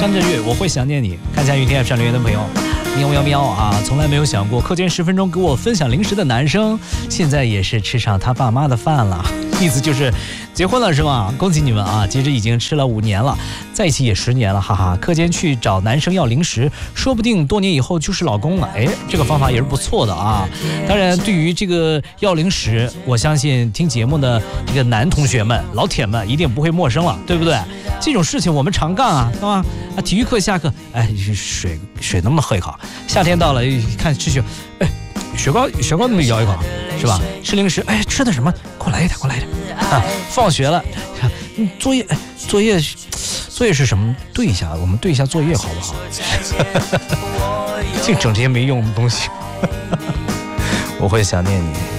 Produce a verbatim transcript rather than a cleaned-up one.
三着月，我会想念你。看一下云天上留言的朋友，喵喵喵啊！从来没有想过课间十分钟给我分享零食的男生，现在也是吃上他爸妈的饭了。意思就是结婚了是吧？恭喜你们啊！其实已经吃了五年了，在一起也十年了，哈哈。课间去找男生要零食，说不定多年以后就是老公了。哎，这个方法也是不错的啊。当然，对于这个要零食，我相信听节目的这个男同学们、老铁们一定不会陌生了，对不对？这种事情我们常干啊，对吧？啊，体育课下课，哎，水水能不能喝一口？夏天到了，看吃雪，哎，雪糕雪糕能不能摇一口？是吧？吃零食，哎，吃的什么？给我来一点，给我来一点。啊，放学了，嗯，作业，哎，作业，作业是什么？对一下，我们对一下作业好不好？净整这些没用的东西。我会想念你。